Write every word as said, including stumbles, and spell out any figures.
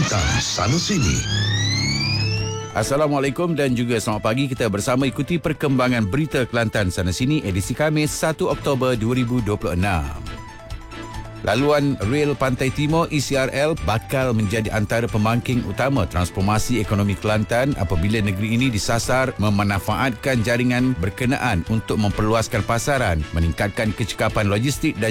Kelantan sana sini. Assalamualaikum dan juga selamat pagi. Kita bersama ikuti perkembangan berita Kelantan sana sini edisi Khamis satu Oktober dua ribu dua puluh enam. Laluan Rel Pantai Timur E C R L bakal menjadi antara pemangking utama transformasi ekonomi Kelantan apabila negeri ini disasar memanfaatkan jaringan berkenaan untuk memperluaskan pasaran, meningkatkan kecekapan logistik dan